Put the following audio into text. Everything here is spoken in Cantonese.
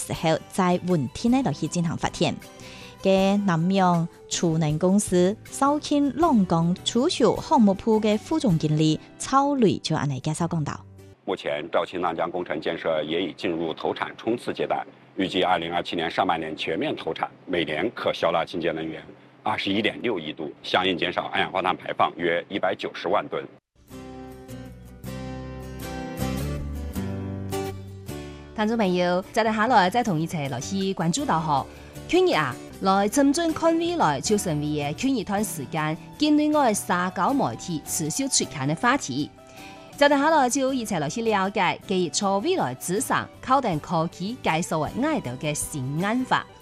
時候，在問題呢度去進行發展。嘅南洋儲能公司首遷龍崗儲蓄項目部嘅副總經理曹磊就按嚟介紹講到。 目前肇慶南江工程建設也已進入投產衝刺階段，預計2027年上半年全面投產，每年可銷納清潔能源21.6億度，相應減少二氧化碳排放約190萬噸。 聽眾朋友，接下來再同一齊來去關注到嗬，今日啊，來針對看未來就成為嘅今一段時間，境內外社交媒體持續出刊嘅話題。接下來就一齊來去了解，基於從未來之上靠定科技介紹嘅愛豆嘅新眼法。